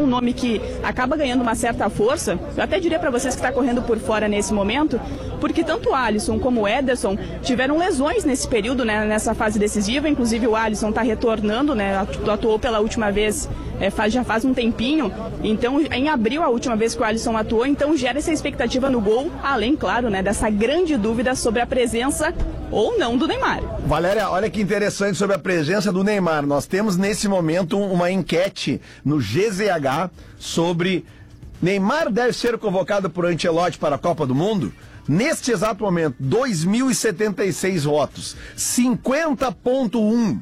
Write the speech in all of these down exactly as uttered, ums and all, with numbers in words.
um nome que acaba ganhando uma certa força. Eu até diria para vocês que está correndo por fora nesse momento, porque tanto o Alisson como o Ederson tiveram lesões nesse período, né, nessa fase decisiva. Inclusive o Alisson está retornando, né, atuou pela última vez, é, faz, já faz um tempinho. Então, em abril, a última vez que o Alisson atuou, então gera essa expectativa no gol, além, claro, né, dessa grande dúvida sobre a presença ou não do Neymar. Valéria, olha que interessante sobre a presença do Neymar. Nós temos nesse momento uma enquete no G Z H sobre Neymar deve ser convocado por Ancelotti para a Copa do Mundo. Neste exato momento, dois mil e setenta e seis votos, cinquenta vírgula um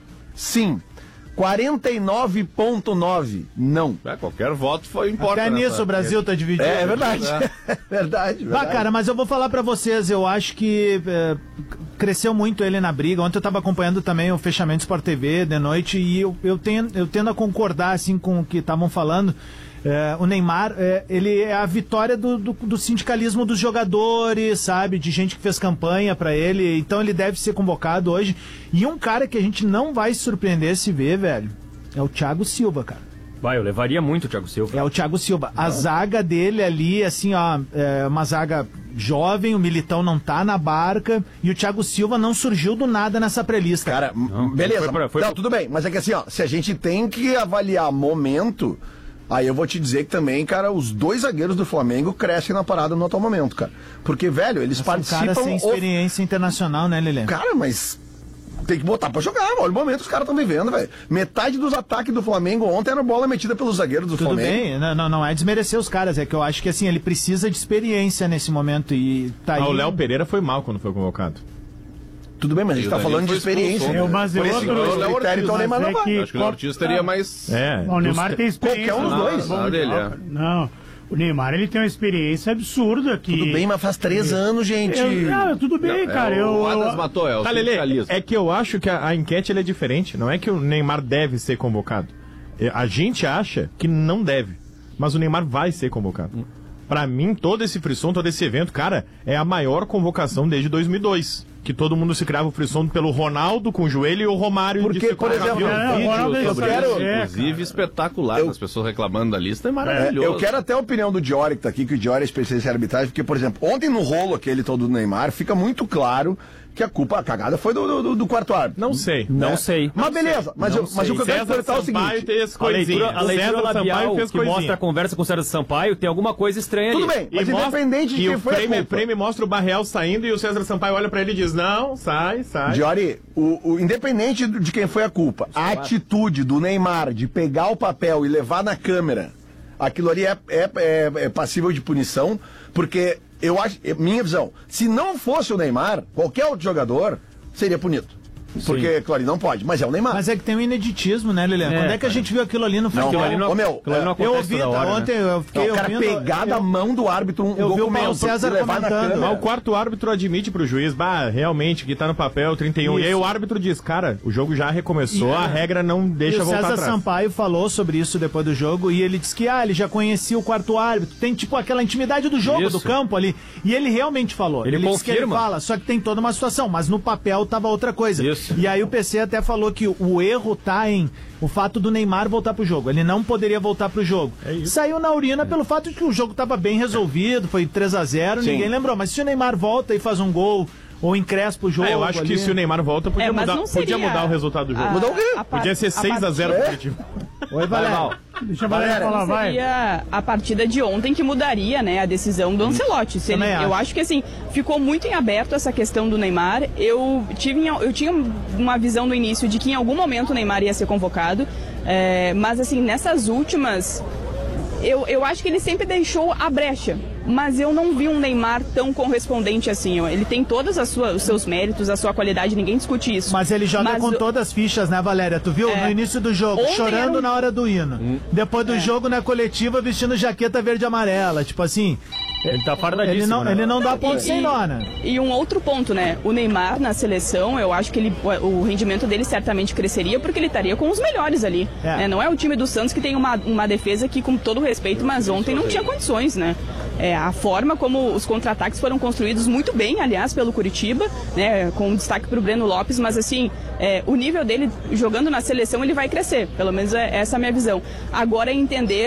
sim, quarenta e nove vírgula nove não. É, qualquer voto foi importante. Até nisso o Brasil tá dividido. É, é verdade. É. verdade, verdade. Bah, cara, mas eu vou falar pra vocês, eu acho que é, cresceu muito ele na briga. Ontem eu tava acompanhando também o fechamento Sport T V de noite e eu, eu, tenho, eu tendo a concordar assim com o que estavam falando. É, o Neymar, é, ele é a vitória do, do, do sindicalismo dos jogadores, sabe? De gente que fez campanha pra ele. Então ele deve ser convocado hoje. E um cara que a gente não vai se surpreender se ver, velho, é o Thiago Silva, cara. Vai, eu levaria muito o Thiago Silva. É o Thiago Silva. A zaga dele ali, assim, ó, é uma zaga jovem, o Militão não tá na barca e o Thiago Silva não surgiu do nada nessa pré-lista. Cara, não, beleza. Foi pra, foi não, pra... tudo bem, mas é que assim, ó, se a gente tem que avaliar momento... Aí eu vou te dizer que também, cara, os dois zagueiros do Flamengo crescem na parada no atual momento, cara. Porque, velho, eles Nossa, participam... Um cara sem experiência o... internacional, né, Lelê? Cara, mas tem que botar pra jogar, olha o momento que os caras estão vivendo, velho. Metade dos ataques do Flamengo ontem era bola metida pelos zagueiros do Tudo Flamengo. Tudo bem, não, não é desmerecer os caras, é que eu acho que, assim, ele precisa de experiência nesse momento e tá aí... Ah, o Léo Pereira foi mal quando foi convocado. Tudo bem, mas a gente tá falando de experiência. Né? Mas Por esse critério, então o Neymar não vai. Acho que o Ortiz teria mais... É, o Neymar tem experiência. Qualquer um dos dois. Não, dele, é. não, o Neymar ele tem uma experiência absurda aqui. Tudo bem, mas faz três anos, gente. Eu, ah, tudo bem, não, cara. É, eu, o Adams matou, é o tá, Lelê, é que eu acho que a, a enquete ela é diferente. Não é que o Neymar deve ser convocado. A gente acha que não deve, mas o Neymar vai ser convocado. Pra mim, todo esse frisson, todo esse evento, cara, é a maior convocação desde dois mil e dois. Que todo mundo se criava o frisson pelo Ronaldo com o joelho e o Romário. Porque, por exemplo, é, eu, eu quero... É, inclusive espetacular, eu, as pessoas reclamando da lista, é maravilhoso. Eu quero até a opinião do Diori, que tá aqui, que o Diori é especialista em arbitragem, porque, por exemplo, ontem no rolo aquele todo do Neymar, fica muito claro que a culpa, a cagada foi do, do, do quarto árbitro. Não sei. Não é. sei. Mas beleza, mas, eu, mas o que eu quero perguntar é o seguinte. Tem esse a leitura, a leitura labial fez que coisinha. Mostra a conversa com o César Sampaio, tem alguma coisa estranha Tudo ali. Tudo bem, mas e independente mostra, de quem foi frame, a culpa. O frame mostra o Barreal saindo e o César Sampaio olha pra ele e diz, não, sai, sai. Diori, o, o, independente de quem foi a culpa, a atitude do Neymar de pegar o papel e levar na câmera, aquilo ali é, é, é, é passível de punição, porque eu acho, minha visão, se não fosse o Neymar, qualquer outro jogador seria punido. Porque, Sim. claro, não pode, mas é o Neymar. Mas é que tem um ineditismo, né, Lilian? É, Quando é que a gente viu aquilo ali no futebol? Não, aquilo ali não, meu, é, não eu ouvi hora, ontem, né? eu fiquei não, o cara ouvindo, pegar da mão do árbitro um eu documento vi o César levar na câmera. Mas o quarto árbitro admite pro juiz, bah, realmente, que tá no papel trinta e um. Isso. E aí o árbitro diz, cara, o jogo já recomeçou, e, a regra não deixa voltar atrás. O César Sampaio falou sobre isso depois do jogo e ele disse que, ah, ele já conhecia o quarto árbitro, tem tipo aquela intimidade do jogo, isso. do campo ali. E ele realmente falou. Ele, ele confirma. Disse que ele fala, só que tem toda uma situação, mas no papel tava outra coisa. Isso. E aí o P C até falou que o erro tá em o fato do Neymar voltar pro jogo. Ele não poderia voltar pro jogo. É Saiu na urina é. pelo fato de que o jogo tava bem resolvido, foi três a zero, Sim. ninguém lembrou. Mas se o Neymar volta e faz um gol ou encrespa o jogo... É, eu acho ali... que se o Neymar volta, podia, é, mudar, podia mudar o resultado do jogo. A, mudar o quê? A, podia ser seis a zero pro Curitiba. Oi, Valério. Deixa a Valéria falar, vai. Seria a partida de ontem que mudaria, né, a decisão do Ancelotti. Se ele, eu acho que, assim, ficou muito em aberto essa questão do Neymar. Eu, tive, eu tinha uma visão no início de que em algum momento o Neymar ia ser convocado, é, mas, assim, nessas últimas... Eu, eu acho que ele sempre deixou a brecha, mas eu não vi um Neymar tão correspondente assim. Ele tem todos as suas, os seus méritos, a sua qualidade, ninguém discute isso. Mas ele joga mas com eu... todas as fichas, né, Valéria? Tu viu? É... No início do jogo, Ontem chorando um... na hora do hino. Hum. Depois do é. jogo, na coletiva, vestindo jaqueta verde e amarela. Tipo assim... Ele tá fardadíssimo, ele não, né? ele não dá ponto e, sem nó, né? E um outro ponto, né? O Neymar na seleção, eu acho que ele, o rendimento dele certamente cresceria porque ele estaria com os melhores ali. É. Né? Não é o time do Santos que tem uma, uma defesa que, com todo respeito, mas ontem não tinha condições, né? É, a forma como os contra-ataques foram construídos muito bem, aliás, pelo Curitiba, né? Com destaque para o Breno Lopes, mas assim, é, o nível dele jogando na seleção ele vai crescer, pelo menos é essa a minha visão. Agora é entender